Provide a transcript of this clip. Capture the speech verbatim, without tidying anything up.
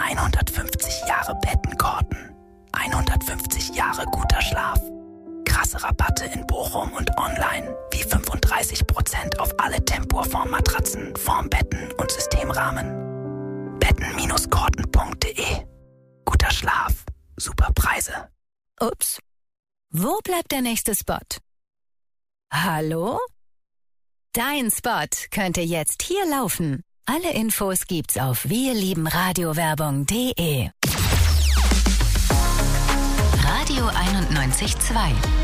hundertfünfzig Jahre Bettenkorten. hundertfünfzig Jahre guter Schlaf. Krasse Rabatte in Bochum und online. Wie fünfunddreißig Prozent auf alle Tempur-Formmatratzen, Formbetten und Systemrahmen. Betten Korten punkt de. Guter Schlaf. Super Preise. Ups. Wo bleibt der nächste Spot? Hallo? Dein Spot könnte jetzt hier laufen. Alle Infos gibt's auf wirliebenradiowerbung punkt de. Radio einundneunzig Komma zwei